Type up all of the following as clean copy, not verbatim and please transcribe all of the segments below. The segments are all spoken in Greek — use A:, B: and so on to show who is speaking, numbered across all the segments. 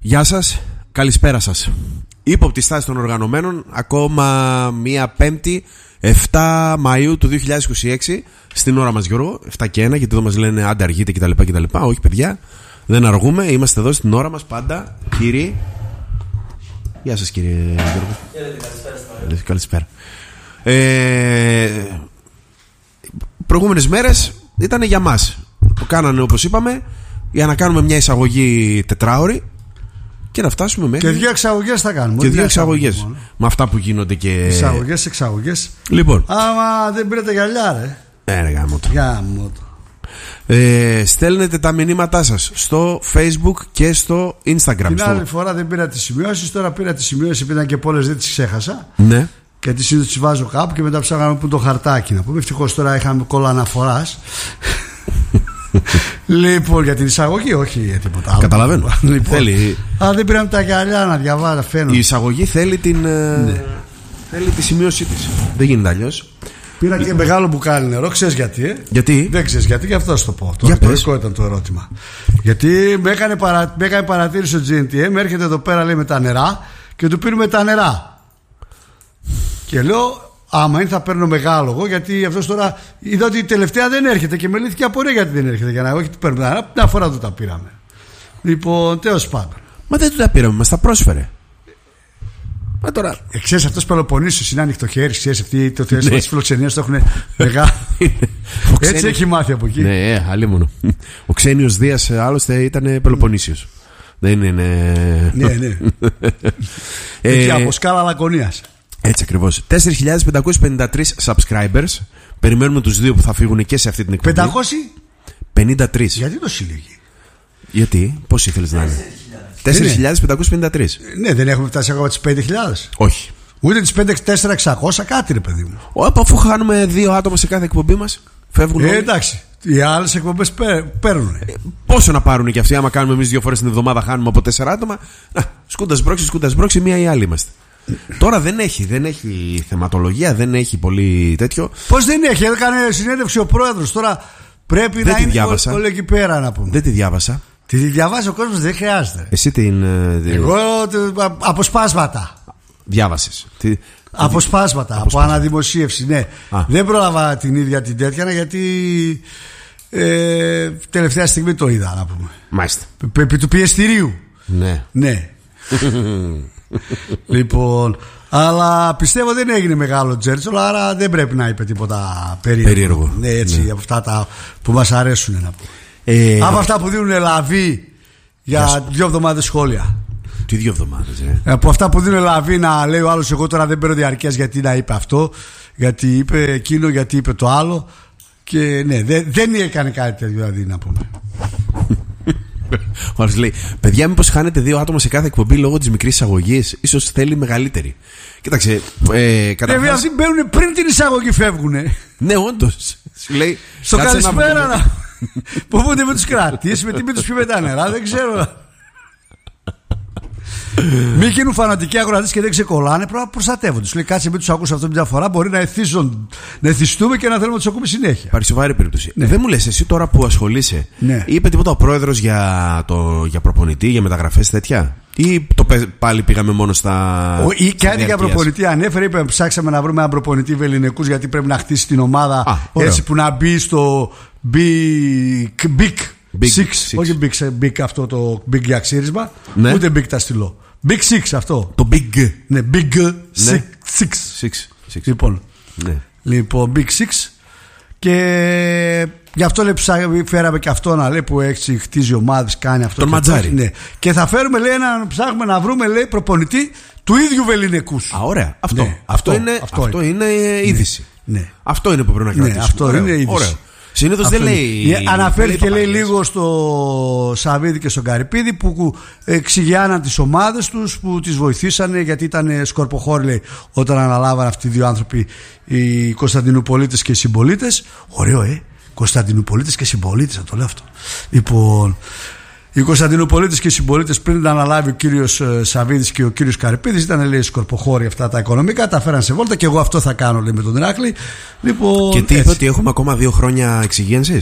A: Γεια σας, καλησπέρα σας. Ύποπτη στάση των οργανωμένων ακόμα μία Πέμπτη 7 Μαΐου του 2026 στην ώρα μας, Γιώργο. 7 και 1, γιατί εδώ μας λένε άντε αργείτε κτλ. Όχι παιδιά, δεν αργούμε, είμαστε εδώ στην ώρα μας πάντα. Κύριοι, γεια σας κύριε Γιώργο. Καλησπέρα. Προηγούμενες μέρες ήταν για μας. Το κάνανε όπως είπαμε για να κάνουμε μια εισαγωγή τετράωρη και να φτάσουμε μέχρι.
B: Και 2 εξαγωγές θα κάνουμε.
A: Και 2 εξαγωγές. Με αυτά που γίνονται και.
B: Εξαγωγές.
A: Λοιπόν.
B: Άμα δεν πήρετε γυαλιά, ρε.
A: Γάμο το. Στέλνετε τα μηνύματά σας στο Facebook και στο Instagram.
B: Την άλλη φορά δεν πήρα τις σημειώσεις. Τώρα πήρα τις σημειώσεις, πήγαν και πολλές, δεν τις ξέχασα.
A: Ναι.
B: Και τις συνήθως τις βάζω κάπου και μετά ψάχναμε που το χαρτάκι να πούμε. Ευτυχώς τώρα είχαμε κόλλα αναφοράς. Λοιπόν, για την εισαγωγή, όχι για τίποτα άλλο.
A: Καταλαβαίνω.
B: Λοιπόν,
A: θέλει.
B: Αλλά δεν πήραμε τα γυαλιά να διαβάζω.
A: Η εισαγωγή θέλει την. Ναι. Θέλει τη σημείωσή της. Δεν γίνεται αλλιώς.
B: Πήρα και μεγάλο μπουκάλι νερό. Ξέρεις γιατί,
A: Γιατί?
B: Δεν ξέρεις γιατί, γι' αυτό σου το πω. Το ρητορικό ήταν το ερώτημα. Γιατί με έκανε παρατήρηση ο GNTM, έρχεται εδώ πέρα λέει με τα νερά και του πίνουμε τα νερά. Και λέω, άμα είναι θα παίρνω μεγάλο εγώ, γιατί αυτός τώρα είδα ότι η τελευταία δεν έρχεται και με λύθηκε απορία γιατί δεν έρχεται. Για να όχι τι παίρνουμε. Μια φορά του τα πήραμε. Λοιπόν, τέλος πάντων.
A: Μα δεν του τα πήραμε, μας τα πρόσφερε. Μα τώρα.
B: Ξέρεις, αυτός Πελοποννήσιος είναι ανοιχτό χέρι. Ξέρεις, αυτοί το τέλος της φιλοξενίας το έχουν μεγάλο. Έτσι έχει μάθει από εκεί.
A: Ναι, αλλήμονο. Ο Ξένιος Δίας άλλωστε ήταν Πελοποννήσιος. Δεν είναι.
B: Ναι. Εκεί από σκάλα Λακωνίας.
A: Έτσι ακριβώς. 4.553 subscribers. Περιμένουμε τους 2 που θα φύγουν και σε αυτή την εκπομπή. 553.
B: Γιατί το συλλήγει?
A: Γιατί, πώς ήθελες να είναι? 4.553.
B: Ναι, δεν έχουμε φτάσει ακόμα τις 5.000.
A: Όχι.
B: Ούτε τις 4.600 κάτι ρε παιδί μου.
A: Αφού χάνουμε 2 άτομα σε κάθε εκπομπή μας, φεύγουν όλοι.
B: Εντάξει. Οι άλλες εκπομπές παίρνουν.
A: Πόσο να πάρουν και αυτοί, άμα κάνουμε εμείς 2 φορές την εβδομάδα, χάνουμε από 4 άτομα. Σκούντας μπρόξη, μία ή άλλη είμαστε. Τώρα δεν έχει θεματολογία, δεν έχει πολύ τέτοιο.
B: Πώς δεν έχει? Έκανε συνέντευξη ο πρόεδρος. Τώρα πρέπει
A: δεν
B: να είναι όλοι εκεί πέρα να πούμε.
A: Δεν τη διάβασα.
B: Τη διαβάζει ο κόσμος, δεν χρειάζεται.
A: Εσύ την.
B: Εγώ αποσπάσματα.
A: Διάβασες.
B: Αποσπάσματα από αναδημοσίευση, ναι. Δεν πρόλαβα την ίδια την τέτοια γιατί τελευταία στιγμή το είδα να πούμε.
A: Μάλιστα.
B: Επί του πιεστηρίου.
A: Ναι.
B: Λοιπόν, αλλά πιστεύω δεν έγινε μεγάλο Τζέρτσολ, άρα δεν πρέπει να είπε τίποτα περίεργο. Ναι, έτσι, από αυτά τα που μας αρέσουν να πούμε. Από αυτά που δίνουν λαβή για 2 εβδομάδες σχόλια.
A: Τι 2 εβδομάδες,
B: Από αυτά που δίνουν λαβή να λέει ο άλλος, εγώ τώρα δεν παίρνω διαρκείας γιατί να είπε αυτό, γιατί είπε εκείνο, γιατί είπε το άλλο. Και ναι, δεν έκανε κάτι τέτοιο δηλαδή να πούμε.
A: Ο άλλος λέει, παιδιά, μήπως χάνετε 2 άτομα σε κάθε εκπομπή λόγω της μικρής εισαγωγής? Ίσως θέλει μεγαλύτερη. Κοίταξε.
B: Βέβαια, αυτοί μπαίνουν πριν την εισαγωγή, φεύγουνε.
A: Ναι, όντως. Σου λέει,
B: στο καλησπέρα να. Ποβούνται με τους κρατήσεις, με τους πιούμε τα νερά, δεν ξέρω. Μη γίνουν φανατικοί αγροατές και δεν ξεκολλάνε, πρέπει να προστατεύονται. Τους λέει, κάτσε, μην τους ακούς αυτό μια φορά. Μπορεί να εθιστούμε και να θέλουμε να τους ακούμε συνέχεια.
A: Πάρει σοβαρή περίπτωση. Ναι. Δεν μου λες, εσύ τώρα που ασχολείσαι, είπε τίποτα ο πρόεδρος για προπονητή, για μεταγραφές τέτοια? Ή πάλι πήγαμε μόνο στα.
B: Κάτι για προπονητή ανέφερε, είπε, ψάξαμε να βρούμε έναν προπονητή βεληνικούς γιατί πρέπει να χτίσει την ομάδα έτσι που να μπει στο Big Six. Όχι big αυτό το big για ξύρισμα, ναι. Ούτε big τα στυλό. Big Six αυτό.
A: Το big.
B: Ναι, big six. Λοιπόν, ναι. Λοιπόν, big six. Και γι' αυτό λέει, φέραμε και αυτό να λέει που έχει χτίζει ομάδες, κάνει αυτό.
A: Τον Ματζάρι.
B: Ναι. Και θα φέρουμε, λέει, ψάχνουμε να βρούμε, λέει, προπονητή του ίδιου Βεληνικούς.
A: Ωραία. Αυτό, ναι, αυτό είναι είδηση.
B: Ναι.
A: Αυτό είναι που πρέπει να κρατήσουμε.
B: Ναι, αυτό είναι είδηση.
A: Ωραίο. Συνήθως δεν λέει.
B: Αναφέρθηκε λέει λίγο στο Σαββίδη και στον Καρυπίδη που εξηγιάναν τις ομάδες τους, που τις βοηθήσανε γιατί ήταν σκορποχώροι, λέει, όταν αναλάβαν αυτοί οι 2 άνθρωποι, οι Κωνσταντινουπολίτες και οι συμπολίτες. Ωραίο, Κωνσταντινουπολίτες και συμπολίτες, να το λέω αυτό. Λοιπόν, οι Κωνσταντινουπολίτες και οι συμπολίτες πριν να αναλάβει ο κύριος Σαββίδης και ο κύριος Καρυπίδης ήταν, λέει, σκορποχώροι αυτά τα οικονομικά, τα φέραν σε βόλτα και εγώ αυτό θα κάνω, λέει, με τον Ηράκλη. Λοιπόν,
A: και τι είπε, ότι έχουμε ακόμα 2 χρόνια εξυγίανσης?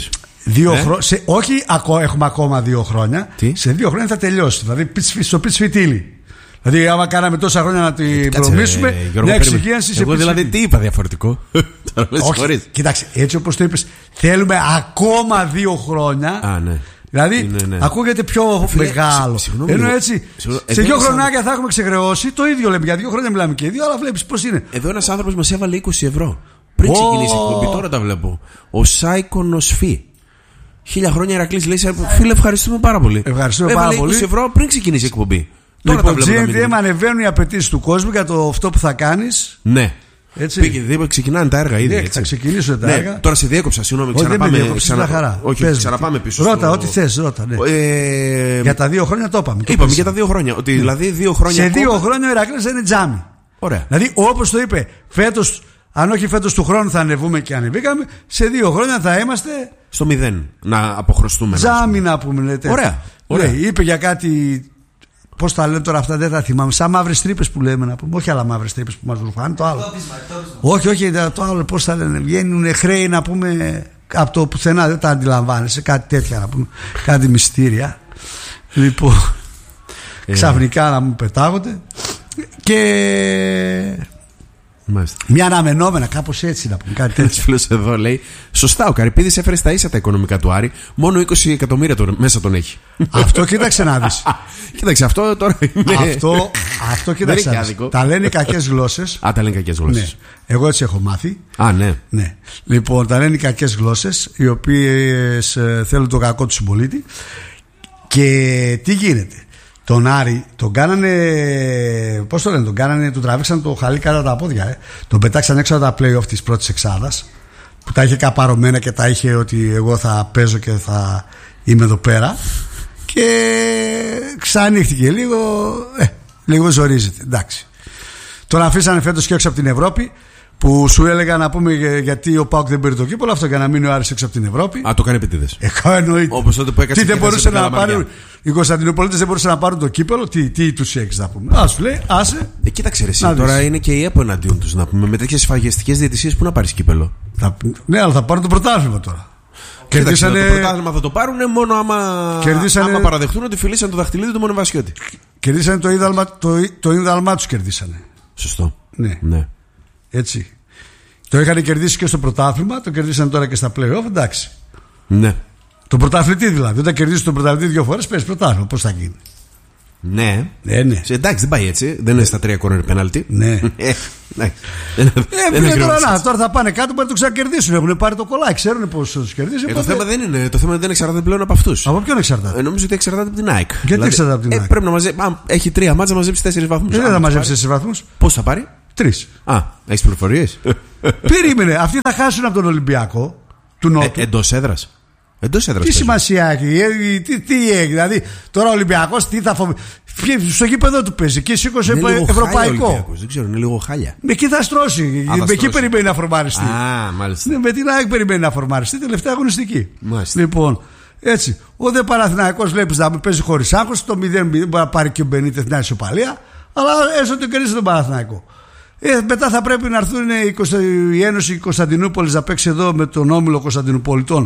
B: Όχι, έχουμε ακόμα 2 χρόνια. Σε 2 χρόνια θα τελειώσει. Δηλαδή στο πιτσφιτίλι. Δηλαδή, άμα κάναμε τόσα χρόνια να την προμήσουμε, μια εξυγίανση σε
A: εγώ δηλαδή τι είπα διαφορετικό.
B: Όχι, κοιτάξτε, έτσι όπως το είπες, θέλουμε ακόμα 2 χρόνια.
A: Α, ναι.
B: Δηλαδή, ακούγεται πιο μεγάλο. Ενώ έτσι, σε 2 χρονάκια θα έχουμε ξεχρεώσει. Το ίδιο λέμε. Για 2 χρόνια μιλάμε και 2, αλλά βλέπεις πώς είναι.
A: Εδώ ένας άνθρωπος μας έβαλε 20 ευρώ. Πριν ξεκινήσει η εκπομπή, τώρα τα βλέπω. Ο Σάικονος Φι. 1000 χρόνια Ηρακλής λέει: φίλε, ευχαριστούμε πάρα πολύ.
B: Ευχαριστούμε πάρα πολύ.
A: 20 ευρώ πριν ξεκινήσει η εκπομπή.
B: Λοιπόν, GNTM ανεβαίνουν οι απαιτήσεις του κόσμου για αυτό που θα κάνεις.
A: Ναι. Ξεκινάνε τα έργα ήδη.
B: Θα ξεκινήσουν τα έργα.
A: Τώρα σε διέκοψα, συγγνώμη. Ξαναπάμε πίσω.
B: Ρώτα, ό,τι θες, ρώτα. Για τα 2 χρόνια το είπαμε.
A: Είπαμε για τα 2 χρόνια. Ότι δηλαδή 2 χρόνια.
B: Σε 2 χρόνια ο Ηρακλής είναι τζάμι.
A: Ωραία.
B: Δηλαδή, όπως το είπε, φέτος, αν όχι φέτος του χρόνου θα ανεβούμε και ανεβήκαμε, σε 2 χρόνια θα είμαστε.
A: Στο 0. Να αποχρωστούμε.
B: Τζάμι να πούμε. Ωραία. Είπε για κάτι. Πώς τα λένε τώρα αυτά, δεν τα θυμάμαι. Σαν μαύρες τρύπες που λέμε να πούμε. Όχι άλλα μαύρες τρύπες που μας ρουφάνε. Το άλλο. Όχι, το άλλο πώς τα λένε. Βγαίνουν χρέη να πούμε από το πουθενά. Δεν τα αντιλαμβάνεσαι. Κάτι τέτοια να πούμε. Κάτι μυστήρια. Λοιπόν. Ξαφνικά να μου πετάγονται. Και.
A: Μάλιστα.
B: Μια αναμενόμενα, κάπως έτσι να πούμε. Κάτι τέτοιο.
A: Φίλος εδώ λέει: σωστά, ο Καρυπίδης έφερε στα ίσα τα οικονομικά του Άρη. Μόνο 20 εκατομμύρια μέσα τον έχει.
B: Αυτό κοίταξε να δεις.
A: Κοίταξε, αυτό τώρα είναι.
B: Αυτό κοίταξε να δεις. Τα λένε κακές γλώσσες.
A: Α, τα λένε κακές γλώσσες.
B: Ναι. Εγώ έτσι έχω μάθει.
A: Α, ναι.
B: Λοιπόν, τα λένε κακές γλώσσες, οι οποίες θέλουν το κακό του συμπολίτη. Και τι γίνεται. Τον Άρη τον κάνανε. Πώς το λένε, τον τραβήξαν το χαλί κατά τα πόδια. Τον πετάξαν έξω από τα play-off της πρώτης εξάδας. Που τα είχε καπαρωμένα και τα είχε ότι εγώ θα παίζω και θα είμαι εδώ πέρα. Και ξανοίχτηκε λίγο ζορίζεται. Εντάξει. Τον αφήσανε φέτος και έξω από την Ευρώπη. Που σου έλεγα να πούμε γιατί ο ΠΑΟΚ δεν πήρε το κύπελλο. Αυτό για να μείνει ο Άρης έξω από την Ευρώπη.
A: Α, το κάνει επίτηδες.
B: Εννοείται.
A: Όπως τότε που έκασε.
B: Τι δεν μπορούσε να πάρει. Οι Κωνσταντινοπολίτες δεν μπορούσαν να πάρουν το κύπελλο. Τι τους έχεις να πούμε. Α, σου λέει, άσε.
A: Κοίταξε, εσύ τώρα είναι και η ΕΠΟ εναντίον τους να πούμε. Με τέτοιες σφαγιαστικές διαιτησίες που να πάρεις κύπελλο.
B: Ναι, αλλά θα πάρουν το πρωτάθλημα τώρα.
A: Κερδίσανε... Το πρωτάθλημα θα το πάρουν μόνο άμα παραδεχτούν ότι φιλήσαν το δαχτυλίδι του Μονεβασιώτη.
B: Κερδίσανε το ίδαλμά τους. Κερδίσανε.
A: Σωστό.
B: Ναι. Έτσι. Το είχαν κερδίσει και στο πρωτάθλημα, το κερδίσαν τώρα και στα play-off, εντάξει.
A: Ναι.
B: Το πρωταθλητή δηλαδή. Όταν κερδίσει τον πρωταθλητή 2 φορές, παίζει πρωτάθλημα. Πώς θα γίνει.
A: Ναι. Εντάξει, δεν πάει έτσι. Δεν είναι στα 3 corner penalty.
B: Ναι. Τώρα θα πάνε κάτω, μπορεί να το ξανακερδίσουν. Έχουν πάρει το κολλάκι, ξέρουν πώς θα τους κερδίσουν.
A: Το θέμα δεν είναι. Το θέμα δεν εξαρτάται πλέον από αυτούς.
B: Από ποιον εξαρτάται.
A: Νομίζω ότι εξαρτάται από την ΑΕΚ.
B: Γιατί εξαρτάται από την ΑΕΚ.
A: Πρέπει να μαζέψει. Έχει 3 μάτσα, μαζέψει 4 βαθμούς.
B: Δεν θα μαζέψει 4 βαθμούς.
A: Πώς θα πάρει?
B: 3.
A: Α, έχεις πληροφορίες?
B: Περίμενε. Αυτοί θα χάσουν από τον Ολυμπιακό του Νότου.
A: Εντός έδρας.
B: Τι σημασία έχει, τι έχει, δηλαδή τώρα ο Ολυμπιακός τι θα φοβηθεί. Στο γήπεδο του παίζει και σήκωσε ευρωπαϊκό.
A: Δεν ξέρω, είναι λίγο χάλια.
B: Εκεί θα στρώσει. Εκεί περιμένει να φορμαριστεί.
A: Α, μάλιστα.
B: Με την ΑΕΚ περιμένει να φορμαριστεί, τελευταία αγωνιστική.
A: Μάλιστα.
B: Λοιπόν, έτσι. Ο δε Παναθηναϊκός βλέπεις να παίζει χωρίς άγχος. Το 0-0 μπορεί να πάρει και ο Μπενίτεθ μια ισοπαλία. Αλλά έστω ότι κερδίσει τον Παναθηναϊκό. Μετά θα πρέπει να έρθουν η Ένωση Κωνσταντινούπολης να παίξει εδώ με τον Όμιλο Κωνσταντινουπολιτών.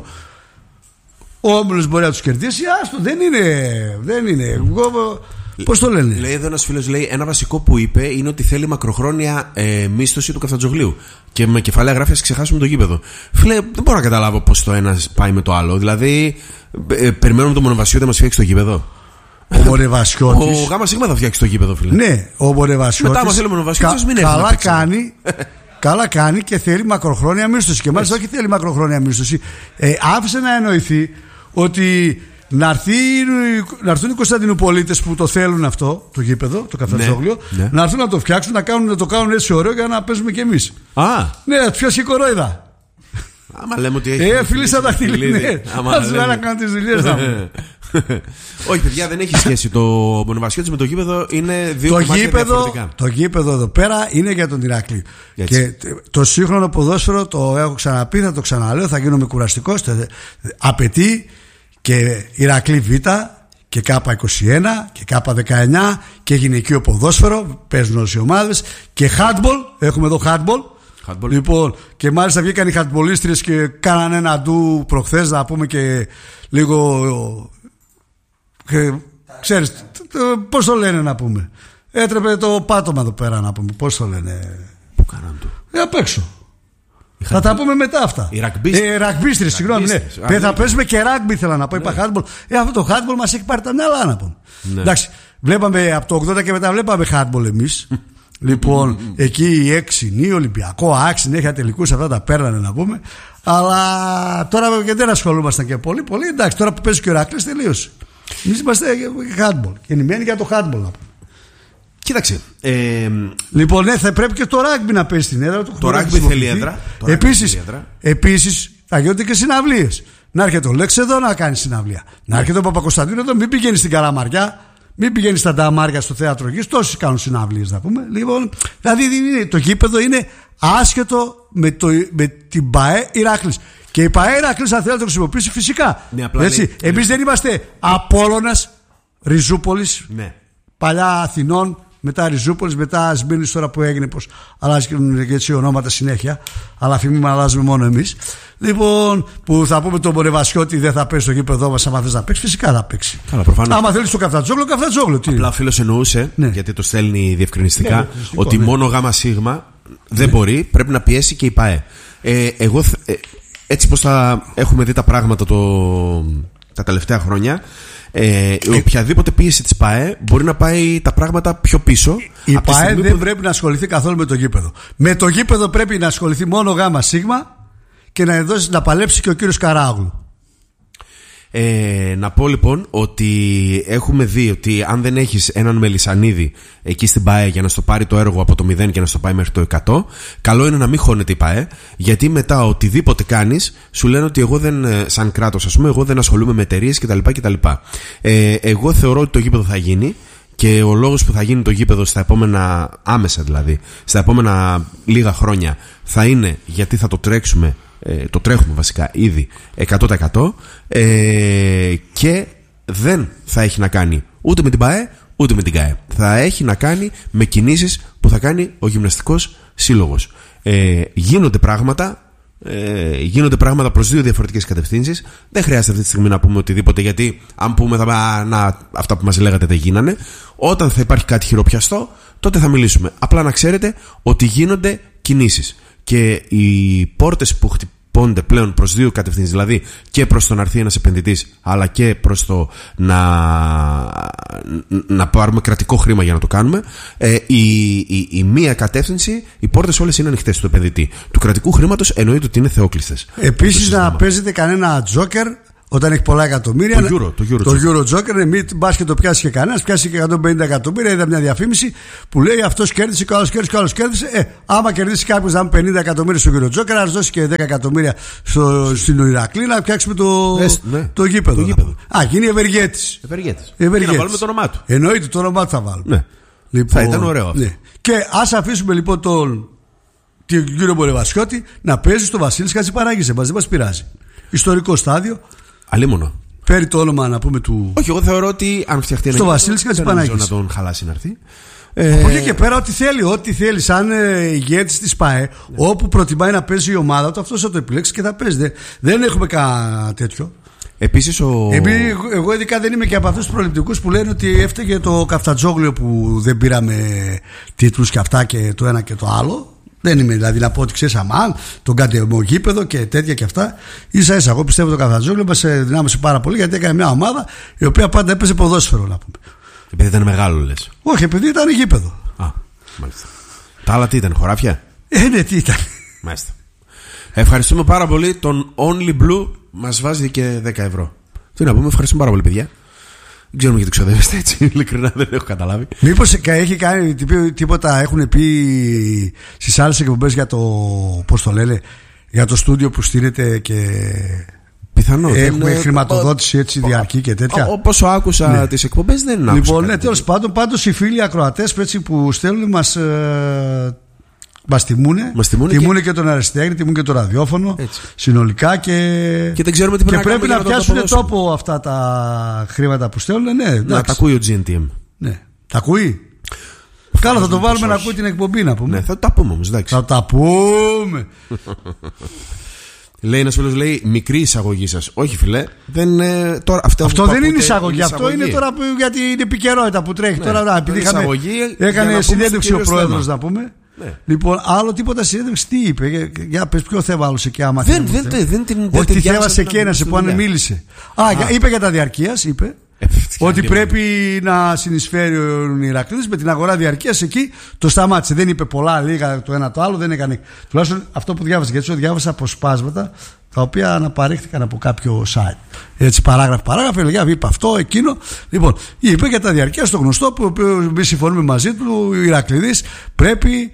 B: Ο Όμιλος μπορεί να τους κερδίσει. Άστο, δεν είναι. Πώς το λένε.
A: Λέει εδώ ένας φίλος, λέει ένα βασικό που είπε είναι ότι θέλει μακροχρόνια μίσθωση του Καφτατζογλίου. Και με κεφαλαία γράφει ας ξεχάσουμε το γήπεδο. Φίλε, δεν μπορώ να καταλάβω πώς το ένα πάει με το άλλο. Δηλαδή, περιμένουμε τον Μονεβασιώτη να μας φτιάξει το γήπεδο.
B: Ο Μονεβασιώτης.
A: Ο Γάμα Σίγμα θα φτιάξει το γήπεδο, φίλε.
B: Ναι, ο Μονεβασιώτης.
A: Μετά, άμα θέλει ο Μονεβασιώτης, μην έρθει.
B: Καλά κάνει και θέλει μακροχρόνια μίσθωση. Και μάλιστα όχι θέλει μακροχρόνια μίσθωση. Άφησε να εννοηθεί ότι να έρθουν οι Κωνσταντινουπολίτες που το θέλουν αυτό, το γήπεδο, το Καφτατζόγλιο, να έρθουν να το φτιάξουν, να το κάνουν έτσι ωραίο για να παίζουμε κι εμείς. Ναι, ποιος η κορόιδα.
A: Άμα λέμε ότι έχει.
B: Φίλοι στα δαχτυλίδια. Θα τους να κάνουν τις δουλειές να μου.
A: Όχι, παιδιά, δεν έχει σχέση. Το Μονεβασιώτης με το γήπεδο είναι δύο κομμάτια διαφορετικά.
B: Το γήπεδο εδώ πέρα είναι για τον Ηράκλειο. Και το σύγχρονο ποδόσφαιρο, το έχω ξαναπεί, θα το ξαναλέω, θα γίνομαι κουραστικός. Απαιτεί και Ηρακλή Β και K21 και K19 και γυναικείο ποδόσφαιρο. Παίζουν όλες οι ομάδες. Και handball, έχουμε εδώ handball.
A: Handball.
B: Λοιπόν, και μάλιστα βγήκαν οι χαντμπολίστριες και κάνανε ένα ντου προχθές, να πούμε, και λίγο. Ξέρεις, πώς το λένε, να πούμε. Έτρεπε το πάτωμα εδώ πέρα, να πούμε. Πώς το λένε.
A: Πού κάναν το.
B: Απ' έξω. Θα τα πούμε μετά αυτά.
A: Οι ραγμπίστρες,
B: συγγνώμη. Ναι. Θα παίζουμε και ράγμπι, ήθελα να πω. Είπα handball. Αυτό το handball μας έχει πάρει τα μυαλά, να πούμε.
A: Ναι.
B: Εντάξει, βλέπαμε από το 80 και μετά βλέπαμε handball εμείς. Λοιπόν, εκεί η Έξινη, Ολυμπιακό, Άξι, συνέχεια τελικούς, αυτά τα παίρνανε, να πούμε. Αλλά τώρα και δεν ασχολούμασταν και πολύ. Εντάξει, τώρα που παίζει και ο Ηράκλειος, τελείωσε. Εμείς είμαστε handball. Γεννημένοι για το handball, να πούμε.
A: Κοίταξε.
B: Λοιπόν, ναι, θα πρέπει και το ράγμπι να παίζει στην έδρα του.
A: Το ράγμπι θέλει έδρα.
B: Επίσης, θα γίνονται και συναυλίες. Να έρχεται ο Λέξ εδώ να κάνει συναυλία. Να έρχεται ο Παπακοσταντίνου εδώ, μην πηγαίνει στην Καλαμαριά, μην πηγαίνει στα Νταμάρια στο θέατρο Γης. Τόσοι κάνουν συναυλίες, να πούμε. Λοιπόν, δηλαδή το γήπεδο είναι άσχετο με την ΠΑΕ Ηράκλης. Και η ΠΑΕ Ηράκλης, αν θέλει να το χρησιμοποιήσει, φυσικά.
A: Ναι,
B: εμείς δεν είμαστε Απόλλωνας, Ριζούπολης,
A: ναι.
B: Παλιά Αθηνών, μετά Ριζούπολης, μετά Σμύρνης, τώρα που έγινε, πως αλλάζουν και έτσι ονόματα συνέχεια. Αλλά φημίμα αλλάζουμε μόνο εμείς. Λοιπόν, που θα πούμε τον Μπονεβασιώτη δεν θα παίξει στο γήπεδό μας. Άμα θες να παίξει, φυσικά θα παίξει.
A: Καλά, προφανώς.
B: Άμα θέλεις το Καφτατζόγλιο, Καφτατζόγλιο.
A: Απλά ο φίλος εννοούσε,
B: ναι.
A: γιατί το στέλνει διευκρινιστικά,
B: ναι,
A: ότι
B: ναι.
A: μόνο γάμα σίγμα δεν μπορεί, πρέπει να πιέσει και η ΠΑΕ. Εγώ, έτσι πως θα έχουμε δει τα πράγματα τα τελευταία χρόνια, οποιαδήποτε πίεση της ΠΑΕ μπορεί να πάει τα πράγματα πιο πίσω.
B: Η ΠΑΕ δεν πρέπει να ασχοληθεί καθόλου με το γήπεδο. Με το γήπεδο πρέπει να ασχοληθεί μόνο γάμα σίγμα και να παλέψει και ο κύριος Καράγλου.
A: Να πω λοιπόν ότι έχουμε δει ότι αν δεν έχεις έναν Μελισσανίδη εκεί στην ΠΑΕ για να στο πάρει το έργο από το 0 και να στο πάει μέχρι το 100, καλό είναι να μην χώνεται η ΠΑΕ, γιατί μετά οτιδήποτε κάνεις σου λένε ότι εγώ δεν, σαν κράτος ας πούμε, εγώ δεν ασχολούμαι με εταιρείες κτλ. Εγώ θεωρώ ότι το γήπεδο θα γίνει. Και ο λόγος που θα γίνει το γήπεδο στα επόμενα, άμεσα δηλαδή, στα επόμενα λίγα χρόνια, θα είναι γιατί θα το τρέξουμε, το τρέχουμε βασικά ήδη 100%, και δεν θα έχει να κάνει ούτε με την ΠΑΕ ούτε με την ΚΑΕ. Θα έχει να κάνει με κινήσεις που θα κάνει ο γυμναστικός σύλλογος. Γίνονται πράγματα προς δύο διαφορετικές κατευθύνσεις. Δεν χρειάζεται αυτή τη στιγμή να πούμε οτιδήποτε, γιατί αν πούμε αυτά που μας λέγατε δεν γίνανε. Όταν θα υπάρχει κάτι χειροπιαστό, τότε θα μιλήσουμε. Απλά να ξέρετε ότι γίνονται κινήσεις και οι πόρτες που χτυπώνται πλέον προς δύο κατευθύνσεις, δηλαδή και προς το να έρθει ένας επενδυτής, αλλά και προς το να πάρουμε κρατικό χρήμα για να το κάνουμε, η μία κατεύθυνση, οι πόρτες όλες είναι ανοιχτές του επενδυτή. Του κρατικού χρήματος εννοείται ότι είναι θεόκλειστες.
B: Επίσης να παίζετε κανένα τζόκερ όταν έχει πολλά εκατομμύρια. Το Euro Joker, μην μπας και το πιάσει και κανένας, πιάσει και 150 εκατομμύρια. Είδα μια διαφήμιση που λέει αυτός κέρδισε, και άλλος κέρδισε. Άμα κερδίσει κάποιος να είναι 50 εκατομμύρια στο Euro Joker, ας δώσει και 10 εκατομμύρια στην Ηρακλή να φτιάξουμε το γήπεδο. Γίνει ευεργέτης.
A: Να βάλουμε το όνομά του.
B: Εννοείται, το όνομά του θα βάλουμε.
A: Ναι. Λοιπόν, θα ήταν ωραίο αυτό.
B: Ναι. Και ας αφήσουμε λοιπόν τον κύριο Μπονεβασιώτη να παίζει στο Βασίλης Χατζηπαράγης. Δεν μας πειράζει. Ιστορικό στάδιο.
A: Αλίμονο.
B: Φέρει το όνομα να πούμε του.
A: Όχι, εγώ θεωρώ ότι αν φτιαχτεί ένα.
B: Στο Βασίλης Χατζηπανάκης.
A: Να τον χαλάσει να έρθει.
B: Από εκεί και πέρα, ό,τι θέλει, σαν ηγέτης της ΠΑΕ, ναι. Όπου προτιμάει να παίζει η ομάδα του, αυτός θα το επιλέξει και θα παίζει. Δεν έχουμε κανένα τέτοιο.
A: Επίσης
B: εγώ ειδικά δεν είμαι και από αυτούς τους προληπτικούς που λένε ότι έφταιγε το Καφτατζόγλιο που δεν πήραμε τίτλους και αυτά και το ένα και το άλλο. Δεν είμαι δηλαδή να πω ότι ξέρεις αμάν, τον κατεμογήπεδο και τέτοια και αυτά. Ίσα-ίσα, εγώ πιστεύω το Καφτατζόγλιο μας δυνάμωσε πάρα πολύ, γιατί έκανε μια ομάδα η οποία πάντα έπαιζε ποδόσφαιρο, να πούμε.
A: Επειδή ήταν μεγάλο, λες?
B: Όχι, επειδή ήταν γήπεδο.
A: Μάλιστα. Τα άλλα τι ήταν, χωράφια?
B: Ναι, τι ήταν.
A: Μάλιστα. Ευχαριστούμε πάρα πολύ. Τον Only Blue μας βάζει και 10 ευρώ. Τι να πούμε, ευχαριστούμε πάρα πολύ, παιδιά. Δεν ξέρουμε γιατί ξοδεύεστε έτσι, ειλικρινά δεν έχω καταλάβει.
B: Μήπως έχει κάνει τίποτα, έχουν πει στις άλλες εκπομπές για το, πώς το λένε, για το στούντιο που στείνεται και
A: πιθανό.
B: Έχουμε χρηματοδότηση έτσι διαρκή και τέτοια.
A: Όπως άκουσα τις εκπομπές δεν άκουσα.
B: Λοιπόν, ναι, τέλος πάντων, πάντως οι φίλοι ακροατές που στέλνουν μας τιμούνε και τον αριστέχνη, τιμούν και το ραδιόφωνο. Έτσι. Συνολικά και
A: δεν ξέρουμε τι
B: πρέπει να πιάσουν τόπο αυτά τα χρήματα που στέλνουν. Ναι,
A: να τα ακούει ο GNTM.
B: Ναι. Τα ακούει. Καλά, θα το βάλουμε να ακούει την εκπομπή, να πούμε.
A: Ναι, θα τα πούμε όμως, εντάξει.
B: Θα τα πούμε.
A: Λέει ένας φίλος, λέει, μικρή εισαγωγή σας. Όχι, φίλε, δεν, τώρα,
B: αυτό δεν είναι εισαγωγή. Αυτό είναι τώρα γιατί είναι επικαιρότητα που τρέχει.
A: Ναι,
B: τώρα, επειδή έκανε συνέντευξη ο πρόεδρος, να πούμε.
A: Ναι.
B: Λοιπόν, άλλο τίποτα συνέντευξη, τι είπε? Για πες, ποιο θέμα άλλο εκεί, άμα
A: δεν την.
B: Ότι θέβασε και ένα που αν μίλησε. Είπε για τα διαρκείας, είπε. Ότι πρέπει να συνεισφέρει ο Ηρακλής με την αγορά διαρκείας. Εκεί το σταμάτησε. Δεν είπε πολλά, λίγα το ένα το άλλο. Δεν έκανε. Τουλάχιστον αυτό που διάβασα. Γιατί διάβασα αποσπάσματα τα οποία αναπαρέχθηκαν από κάποιο site. Έτσι, παράγραφο, έλεγε, είπε αυτό, εκείνο. Λοιπόν, είπε για τα διαρκείας, το γνωστό που εμεί συμφωνούμε μαζί του. Ο Ηρακλήδης πρέπει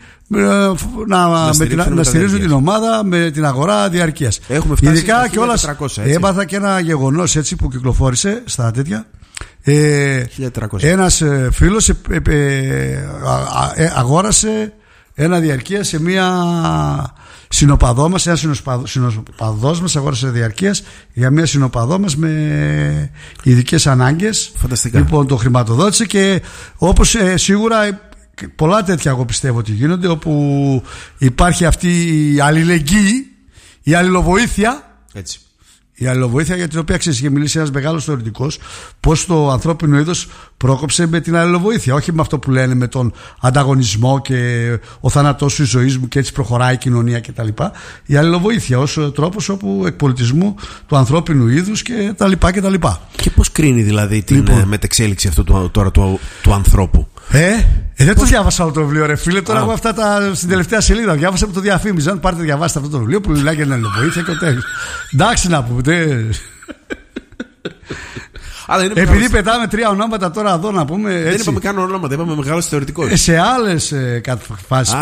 B: να στηρίζουν την ομάδα με την αγορά διαρκείας. Ειδικά κιόλας έμαθα και ένα γεγονός έτσι που κυκλοφόρησε στα τέτοια. Ένας φίλος αγόρασε ένα διαρκεία σε μια συνοπαδό μας. Ένας συνοπαδός μας αγόρασε διαρκείας για μια συνοπαδό μας με ειδικές ανάγκες.
A: Φανταστικά.
B: Λοιπόν, το χρηματοδότησε και όπως σίγουρα πολλά τέτοια εγώ πιστεύω ότι γίνονται, όπου υπάρχει αυτή η αλληλεγγύη, η αλληλοβοήθεια.
A: Έτσι.
B: Η αλληλοβοήθεια για την οποία είχε μιλήσει ένας μεγάλος θεωρητικός, πως το ανθρώπινο είδος πρόκοψε με την αλληλοβοήθεια. Όχι με αυτό που λένε με τον ανταγωνισμό και ο θάνατός σου, η ζωή μου και έτσι προχωράει η κοινωνία κτλ. Η αλληλοβοήθεια ως τρόπος όπου εκπολιτισμού του ανθρώπινου είδους κτλ.
A: Και πώς κρίνει δηλαδή την μετεξέλιξη αυτού τώρα του ανθρώπου?
B: Δεν το διάβασα όλο το βιβλίο, ρε φίλε. Τώρα εγώ αυτά στην τελευταία σελίδα διάβασα που το διαφήμιζαν. Πάρτε, διαβάστε αυτό το βιβλίο που μιλάει για την αλληλοβοήθεια και ο τέλος. Εντάξει να πούμε. Επειδή πετάμε 3 ονόματα τώρα εδώ να πούμε.
A: Δεν είπαμε καν ονόματα, είπαμε μεγάλος θεωρητικός.
B: Σε άλλες φάσεις.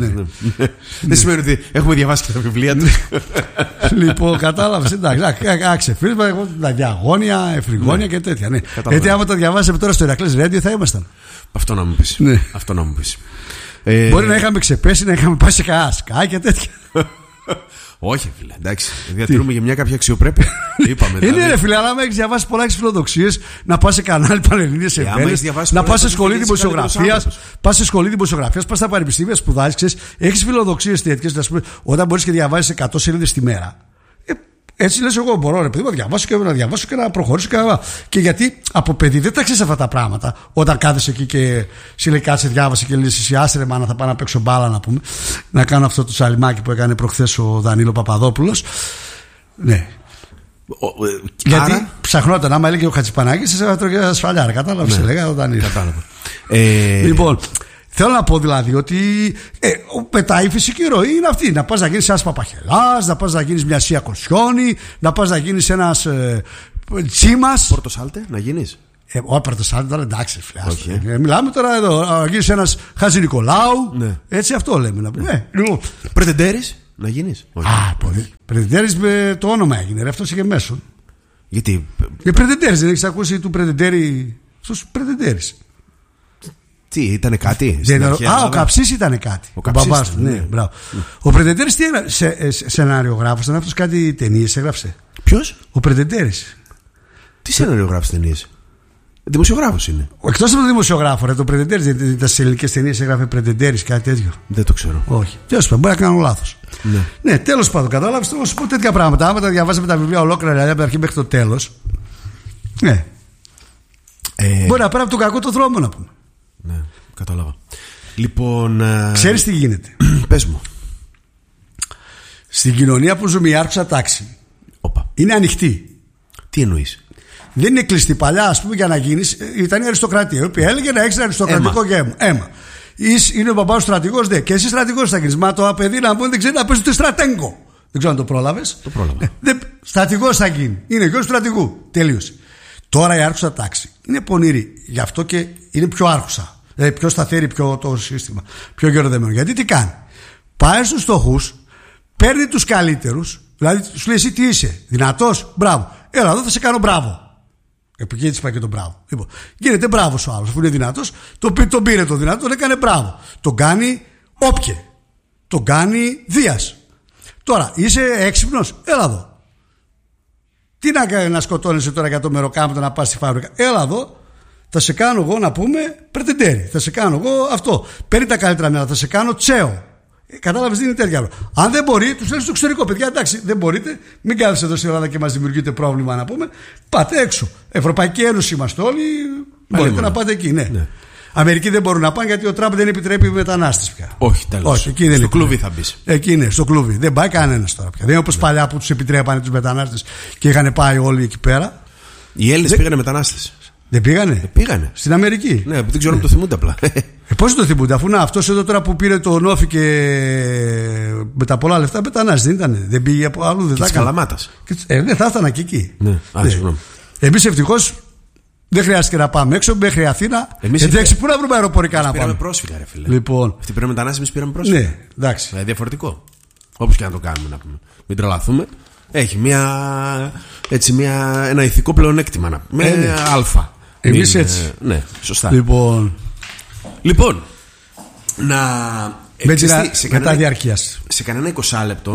A: Δεν σημαίνει ότι έχουμε διαβάσει και τα βιβλία του.
B: Λοιπόν, κατάλαβες. Εντάξει, φίλοι, εγώ τα διαγώνια, εφρυγόνια και τέτοια. Γιατί άμα τα διαβάσαμε τώρα στο Ηρακλές Radio θα ήμασταν.
A: Αυτό να μου πεις.
B: Ναι.
A: Αυτό να μου πεις.
B: Μπορεί να είχαμε ξεπέσει, να είχαμε πάει σε κανένα σκάι και τέτοια.
A: Όχι, φίλε, εντάξει. Διατηρούμε για μια κάποια αξιοπρέπεια. Είπαμε.
B: Είναι ρε φίλε, αλλά άμα έχεις διαβάσει πολλά φιλοδοξίες, να πας σε κανάλι Πανελλήνιες Εφημερίδες, να πας σε σχολή δημοσιογραφίας, πας στα πανεπιστήμια, σπουδάζεις, έχεις φιλοδοξίες τέτοιες, όταν μπορείς και διαβάζεις 100 σελίδες τη μέρα. Έτσι λες, εγώ μπορώ ρε παιδί να διαβάσω και να προχωρήσω και γιατί από παιδί δεν τα ξέρεις αυτά τα πράγματα. Όταν κάθεσαι εκεί και λέει κάτσε διάβασε και λες εσύ άστερε μάνα θα πάω να παίξω μπάλα να πούμε, να κάνω αυτό το σαλιμάκι που έκανε προχθές ο Δανίλο Παπαδόπουλος. Ναι. Γιατί ψαχνόταν, άμα έλεγε ο Χατζηπανάκης σε έτρωγε ασφαλιάρα. Κατάλαβες, έλεγα ο Δανίλο. Λοιπόν, θέλω να πω δηλαδή ότι μετά η φυσική ροή είναι αυτή. Να πας να γίνεις ένας Παπαχελάς, να πας να γίνεις μια Σία Κολσιόνη, να πας να γίνεις ένας Τσίμας.
A: Πορτοσάλτε, να γίνεις.
B: Ο Πορτοσάλτε τώρα εντάξει, μιλάμε τώρα εδώ. Να γίνεις ένας Χατζη Νικολάου. Ναι. Έτσι αυτό λέμε. Ναι.
A: Πρετεντέρης, να γίνεις.
B: Πρετεντέρης με το όνομα έγινε. Αυτό είχε μέσον.
A: Γιατί.
B: Πρετεντέρης, δεν έχεις ακούσει του Πρετεντέρη στους Πρετεντέρης.
A: Τι, ήτανε κάτι?
B: Ο Καψής ήτανε κάτι. Ο μπαμπάς του, ναι, μπράβο. Ο Πρετεντέρης τι έγραψε? Σενάριογράφος, ήταν αυτός, κάτι ταινίες έγραψε.
A: Ποιος?
B: Ο Πρετεντέρης.
A: Τι σενάριογράφος ταινίες? Δημοσιογράφος είναι.
B: Εκτός από το δημοσιογράφο, ρε, το Πρετεντέρης. Τα σε ελληνικές ταινίες έγραφε Πρετεντέρης, κάτι τέτοιο.
A: Δεν το ξέρω.
B: Όχι. Τέλος πάντων, μπορεί να κάνω λάθος. Ναι, τέλος πάντων, κατάλαβες. Θέλω να σου πω τέτοια πράγματα. Άμα τα διαβάζαμε τα βιβλία ολόκληρα, δηλαδή από την αρχή μέχρι το τέλος. Ναι. Μπορεί να πέρα από τον κακό το δρόμο να πούμε.
A: Ναι, κατάλαβα. Λοιπόν.
B: Ξέρεις τι γίνεται?
A: Πες μου.
B: Στην κοινωνία που ζούμε η άρχουσα τάξη είναι ανοιχτή.
A: Τι εννοείς?
B: Δεν είναι κλειστή. Παλιά, ας πούμε, για να γίνεις, ήταν η αριστοκρατία, η οποία έλεγε να έχεις ένα αριστοκρατικό αίμα. Είναι ο μπαμπάς στρατηγός, δε. Και εσύ στρατηγός θα γίνεις. Μα το παιδί να πούμε δεν ξέρει να παίζει το στρατέγκο. Δεν ξέρω αν το πρόλαβες.
A: Το πρόλαβα.
B: Στρατηγός θα γίνει. Είναι γιος του στρατηγού. Τελείωσε. Τώρα η άρχουσα τάξη είναι πονηρή. Γι' αυτό και είναι πιο άρχουσα. Δηλαδή πιο σταθερή το σύστημα. Πιο γεροδεμένο. Γιατί τι κάνει? Πάει στους στοχούς, παίρνει τους καλύτερους. Δηλαδή σου λέει εσύ τι είσαι? Δυνατός? Μπράβο. Έλα εδώ θα σε κάνω μπράβο. Επειδή έτσι πάει και τον μπράβο. Λοιπόν, γίνεται μπράβος ο άλλος. Αφού είναι δυνατός, τον πήρε το δυνατό, τον έκανε μπράβο. Τον κάνει όποιε. Τον κάνει Δίας. Τώρα είσαι έξυπνος? Έλα εδώ. Τι να σκοτώνεσαι τώρα για το μεροκάμπτο να πας στη φάμπρικα? Έλα εδώ. θα σε κάνω εγώ να πούμε πρετεντέρι. Θα σε κάνω εγώ αυτό. Παίρνει τα καλύτερα μέρα, θα σε κάνω τσέο. Κατάλαβες, δεν είναι τέτοιο άλλο. Αν δεν μπορεί, τους λες στο εξωτερικό. Παιδιά, εντάξει, δεν μπορείτε, μην κάθεστε εδώ στην Ελλάδα και μας δημιουργείτε πρόβλημα να πούμε. Πάτε έξω. Ευρωπαϊκή Ένωση είμαστε όλοι. Μπορείτε να πάτε εκεί, ναι. Αμερική δεν μπορούν να πάνε γιατί ο Τραμπ δεν επιτρέπει μετανάστες πια.
A: Όχι, τέλος. Στο κλουβί θα μπει.
B: Εκεί είναι, στο κλουβί. Δεν πάει κανένας τώρα πια. Δεν είναι όπως παλιά που τους επιτρέπανε τους μετανάστες και είχαν πάει όλοι εκεί πέρα.
A: Οι Έλληνες πήγανε μετανάστες.
B: Δεν πήγανε?
A: Πήγανε.
B: Στην Αμερική.
A: Ναι, δεν ξέρω αν το θυμούνται απλά.
B: Πώς το θυμούνται, αφού αυτός εδώ τώρα που πήρε το Νόφι και με τα πολλά λεφτά μετανάστες δεν ήταν? Δεν πήγε από αλλού, δεν τα έκανε.
A: Καλαμάτας.
B: Ναι, θα ήταν και εκεί.
A: Ναι, συγγνώμη.
B: Εμείς ευτυχώς δεν χρειάστηκε να πάμε έξω μέχρι Αθήνα. Εντάξει, πού να βρούμε αεροπορικά να πάμε?
A: Πήραμε πρόσφυγα, ρε φίλε.
B: Λοιπόν.
A: Αυτοί πήραμε μετανάστες, εμείς πήραμε πρόσφυγα.
B: Ναι, εντάξει.
A: Διαφορετικό. Όπως και να το κάνουμε, να πούμε. Μην τρελαθούμε. Έχει ένα ηθικό πλεονέκτημα να πούμε. Με αλφα.
B: Εμείς έτσι.
A: Ναι, σωστά.
B: Λοιπόν,
A: να.
B: Μετά διαρκείας.
A: Σε κανένα 20 λεπτό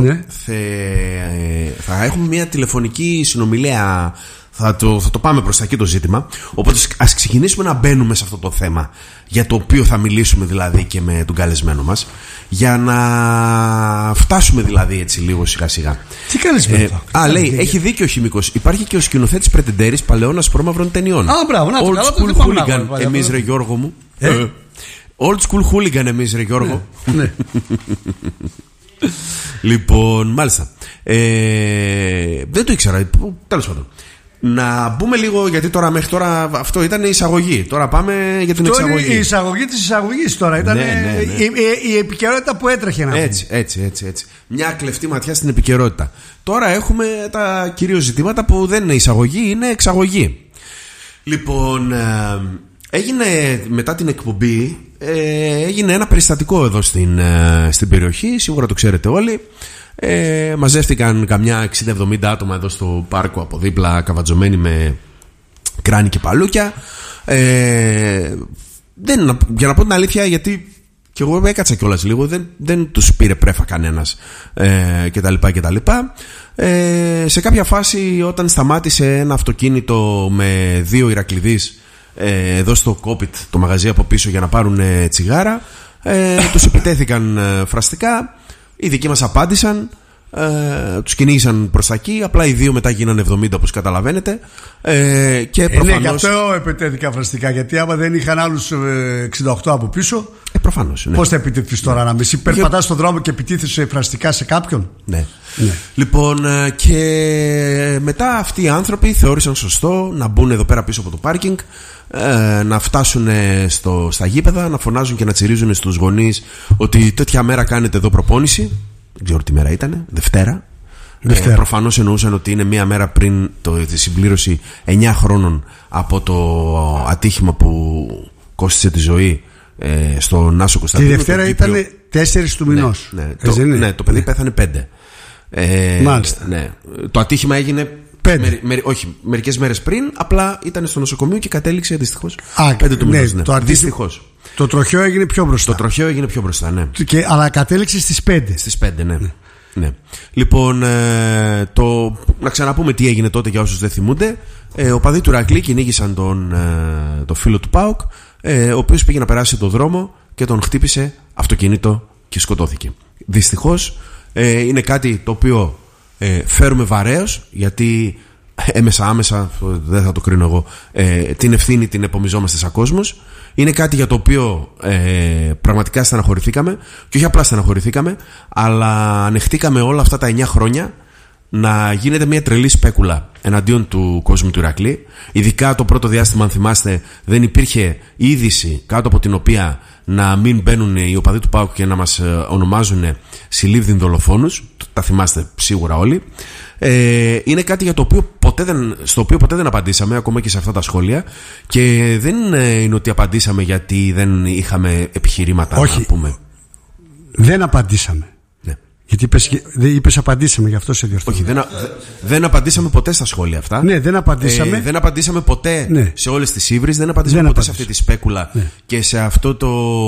A: θα έχουμε μια τηλεφωνική συνομιλία. Θα το πάμε προς τα εκεί το ζήτημα. Οπότε ας ξεκινήσουμε να μπαίνουμε σε αυτό το θέμα, για το οποίο θα μιλήσουμε δηλαδή και με τον καλεσμένο μας, για να φτάσουμε δηλαδή έτσι λίγο σιγά σιγά.
B: Τι καλεσμένο?
A: Λέει, έχει δίκιο ο χημικός. Υπάρχει και ο σκηνοθέτης Πρετεντέρης παλαιών ασπρόμαυρων ταινιών.
B: Μπράβο, να το
A: Old school hooligan, εμείς ρε Γιώργο μου. Old school hooligan, εμείς ρε Γιώργο.
B: Ναι.
A: Λοιπόν, μάλιστα. Δεν το ήξερα. Τέλος πάντων. Να μπούμε λίγο, γιατί τώρα μέχρι τώρα αυτό ήταν η εισαγωγή. Τώρα πάμε για την εξαγωγή.
B: Η εισαγωγή της εισαγωγής τώρα ήταν η επικαιρότητα που έτρεχε να
A: έτσι. Μια κλεφτή ματιά στην επικαιρότητα. Τώρα έχουμε τα κυρίως ζητήματα που δεν είναι εισαγωγή, είναι εξαγωγή. Λοιπόν, έγινε μετά την εκπομπή έγινε ένα περιστατικό εδώ στην περιοχή. Σίγουρα το ξέρετε όλοι. Μαζεύτηκαν καμιά 60-70 άτομα εδώ στο πάρκο από δίπλα, καβατζωμένοι με κράνη και παλούκια. Για να πω την αλήθεια, γιατί και εγώ έκατσα κιόλας λίγο, δεν τους πήρε πρέφα κανένας κτλ. Σε κάποια φάση, όταν σταμάτησε ένα αυτοκίνητο με 2 Ηρακλειδείς εδώ στο Κόπιτ, το μαγαζί από πίσω, για να πάρουν τσιγάρα, τους επιτέθηκαν φραστικά. Οι δικοί μας απάντησαν, τους κυνήγησαν προς τα εκεί. Απλά οι 2 μετά γίνανε 70, όπως καταλαβαίνετε. Και προφανώς...
B: Ναι, γι' αυτό επιτέθηκαν φραστικά. Γιατί άμα δεν είχαν άλλους 68 από πίσω,
A: προφανώς, ναι.
B: Πώς θα επιτεθείς τώρα να μην περπατάς στον δρόμο και επιτίθεσαι φραστικά σε κάποιον?
A: Ναι. Λοιπόν, και μετά αυτοί οι άνθρωποι θεώρησαν σωστό να μπουν εδώ πέρα πίσω από το πάρκινγκ, να φτάσουν στα γήπεδα, να φωνάζουν και να τσιρίζουν στους γονείς ότι τέτοια μέρα κάνετε εδώ προπόνηση. Δεν ξέρω τι μέρα ήταν, Δευτέρα. Προφανώς εννοούσαν ότι είναι μία μέρα πριν τη συμπλήρωση 9 χρόνων από το ατύχημα που κόστισε τη ζωή στον Άσο Κωνσταντίνο.
B: Τη Δευτέρα ήταν 4 του μηνός.
A: Ναι, το παιδί πέθανε 5.
B: Μάλιστα.
A: Ναι. Το ατύχημα έγινε μερικές μέρες πριν, απλά ήταν στο νοσοκομείο και κατέληξε δυστυχώς 5 του μηνός. Δυστυχώς.
B: Το τροχαίο έγινε πιο μπροστά.
A: Ναι.
B: Αλλά κατέληξε στις 5.
A: Στις 5, ναι. Λοιπόν, να ξαναπούμε τι έγινε τότε για όσους δεν θυμούνται. Οπαδοί του Ηρακλή κυνήγησαν τον φίλο του ΠΑΟΚ, ο οποίος πήγε να περάσει τον δρόμο και τον χτύπησε αυτοκίνητο και σκοτώθηκε. Δυστυχώς είναι κάτι το οποίο φέρουμε βαρέως, γιατί άμεσα, δεν θα το κρίνω εγώ, την ευθύνη την επομιζόμαστε σαν κόσμος. Είναι κάτι για το οποίο πραγματικά στεναχωρηθήκαμε, και όχι απλά στεναχωρηθήκαμε, αλλά ανεχτήκαμε όλα αυτά τα 9 χρόνια να γίνεται μια τρελή σπέκουλα εναντίον του κόσμου του Ηρακλή. Ειδικά το πρώτο διάστημα, αν θυμάστε, δεν υπήρχε είδηση κάτω από την οποία να μην μπαίνουν οι οπαδοί του ΠΑΟΚ και να μας ονομάζουν συλλήβδιν δολοφόνους. Τα θυμάστε σίγουρα όλοι. Είναι κάτι για το οποίο στο οποίο ποτέ δεν απαντήσαμε, ακόμα και σε αυτά τα σχόλια. Και δεν είναι ότι απαντήσαμε γιατί δεν είχαμε επιχειρήματα.
B: Όχι,
A: να πούμε.
B: Δεν απαντήσαμε. Γιατί είπες απαντήσαμε, γι' αυτό σε διορθώνω.
A: Όχι, δεν απαντήσαμε ποτέ στα σχόλια αυτά.
B: Ναι, δεν απαντήσαμε.
A: Δεν απαντήσαμε ποτέ σε όλες τις ύβρις. Δεν απαντήσαμε ποτέ σε αυτή τη σπέκουλα και σε αυτό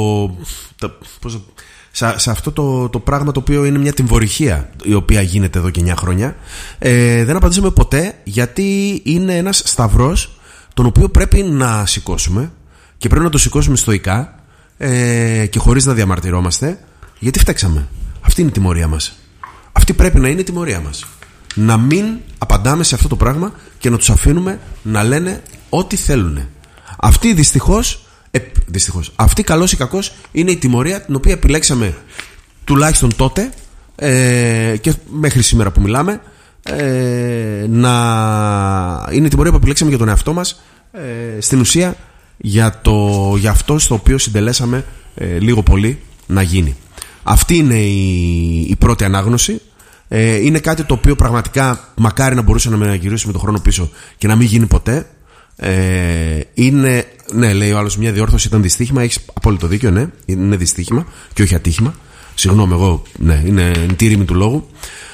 A: σε αυτό το πράγμα το οποίο είναι μια τιμωρυχία η οποία γίνεται εδώ και 9 χρόνια. Δεν απαντήσαμε ποτέ, γιατί είναι ένας σταυρός τον οποίο πρέπει να σηκώσουμε και πρέπει να το σηκώσουμε στοικά και χωρίς να διαμαρτυρόμαστε, γιατί φταίξαμε. Αυτή είναι η τιμωρία μας. Αυτή πρέπει να είναι η τιμωρία μας. Να μην απαντάμε σε αυτό το πράγμα και να τους αφήνουμε να λένε ό,τι θέλουν. Αυτή δυστυχώς, αυτή καλώς ή κακώς είναι η τιμωρία την οποία επιλέξαμε τουλάχιστον τότε και μέχρι σήμερα που μιλάμε, να είναι η τιμωρία που επιλέξαμε για τον εαυτό μας, στην ουσία για αυτό στο οποίο συντελέσαμε λίγο πολύ να γίνει. Αυτή είναι η πρώτη ανάγνωση. Είναι κάτι το οποίο πραγματικά μακάρι να μπορούσαμε να γυρίσουμε τον χρόνο πίσω και να μην γίνει ποτέ. Είναι, ναι, λέει ο άλλος, μια διόρθωση ήταν δυστύχημα. Έχεις απόλυτο δίκιο, ναι, είναι δυστύχημα και όχι ατύχημα. Συγγνώμη, εγώ, ναι, είναι τη ρήμη του λόγου.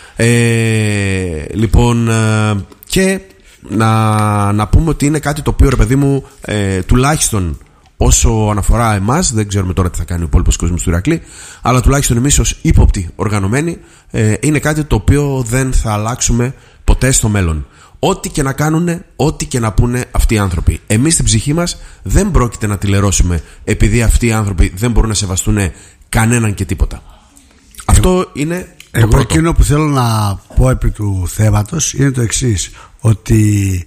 A: Λοιπόν, και να πούμε ότι είναι κάτι το οποίο, ρε παιδί μου, τουλάχιστον όσο αναφορά εμάς, δεν ξέρουμε τώρα τι θα κάνει ο υπόλοιπος κόσμος του Ηρακλή, αλλά τουλάχιστον εμείς ως ύποπτοι οργανωμένοι, είναι κάτι το οποίο δεν θα αλλάξουμε ποτέ στο μέλλον. Ό,τι και να κάνουν, ό,τι και να πούνε αυτοί οι άνθρωποι. Εμείς στην ψυχή μας δεν πρόκειται να τηλερώσουμε επειδή αυτοί οι άνθρωποι δεν μπορούν να σεβαστούν κανέναν και τίποτα. Αυτό είναι το πρώτο.
B: Εκείνο που θέλω να πω επί του θέματος είναι το εξής, ότι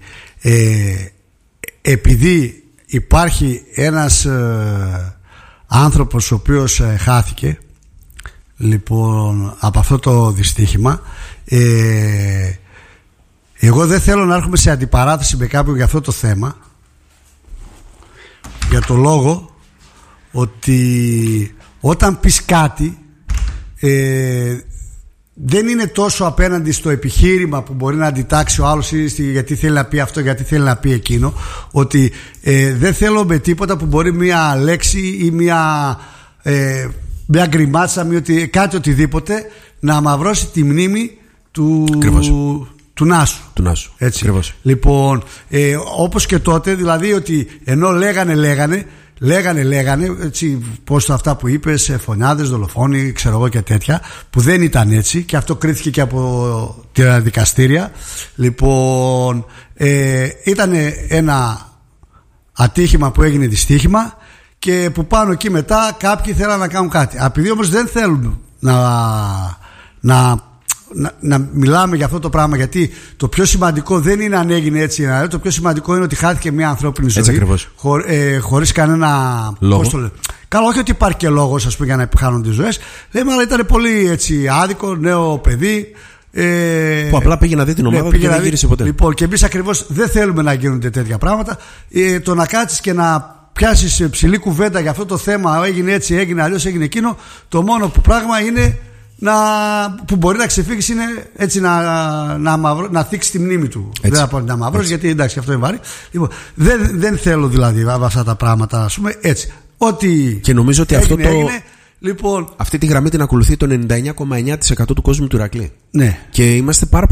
B: επειδή υπάρχει ένας άνθρωπος ο οποίος χάθηκε, λοιπόν, από αυτό το δυστύχημα, εγώ δεν θέλω να έρχομαι σε αντιπαράθεση με κάποιον για αυτό το θέμα, για το λόγο ότι όταν πεις κάτι, δεν είναι τόσο απέναντι στο επιχείρημα που μπορεί να αντιτάξει ο άλλος, γιατί θέλει να πει αυτό, γιατί θέλει να πει εκείνο, ότι δεν θέλω με τίποτα που μπορεί μία λέξη ή μία γκριμάτσα, κάτι οτιδήποτε να μαυρώσει τη μνήμη του Νάσου. Έτσι.
A: Ακριβώς.
B: Λοιπόν, όπως και τότε, δηλαδή, ότι ενώ λέγανε έτσι, πώς αυτά που είπες, φωνιάδες, δολοφόνοι, ξέρω εγώ και τέτοια, που δεν ήταν έτσι, και αυτό κρίθηκε και από τα δικαστήρια. Λοιπόν, ήταν ένα ατύχημα που έγινε δυστύχημα και που πάνω εκεί μετά κάποιοι θέλαν να κάνουν κάτι. Επειδή όμως δεν θέλουν να μιλάμε για αυτό το πράγμα, γιατί το πιο σημαντικό δεν είναι αν έγινε έτσι, το πιο σημαντικό είναι ότι χάθηκε μια ανθρώπινη ζωή χωρίς κανένα λόγο. Καλό, όχι ότι υπάρχει και λόγος, ας πούμε, για να επιχάνονται οι ζωές, λέμε, αλλά ήταν πολύ έτσι άδικο, νέο παιδί,
A: που απλά πήγε να δει την ομάδα και δεν γύρισε ποτέ.
B: Λοιπόν, και εμείς ακριβώς δεν θέλουμε να γίνονται τέτοια πράγματα. Το να κάτσεις και να πιάσεις ψηλή κουβέντα για αυτό το θέμα, έγινε έτσι, έγινε αλλιώς, έγινε εκείνο, το μόνο που πράγμα είναι που μπορεί να ξεφύγει είναι έτσι να θίξει τη μνήμη του. Έτσι. Δεν θα πω να μαυρώσει, γιατί εντάξει, αυτό είναι βάρη. Λοιπόν, δεν θέλω δηλαδή αυτά τα πράγματα, ας πούμε, έτσι. Ό,τι
A: και νομίζω ότι
B: έγινε, λοιπόν,
A: αυτή τη γραμμή την ακολουθεί το 99,9% του κόσμου του Ηρακλή.
B: Ναι.
A: Και είμαστε πάρα